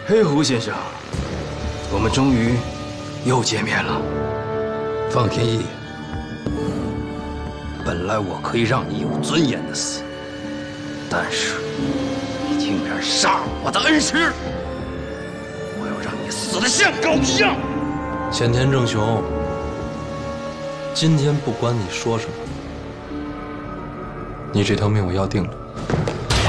黑狐先生，我们终于又见面了。 方天翼，本来我可以让你有尊严的死，但是你竟然杀了我的恩师，我要让你死得像狗一样！ 浅田正雄，今天不管你说什么，你这条命我要定了。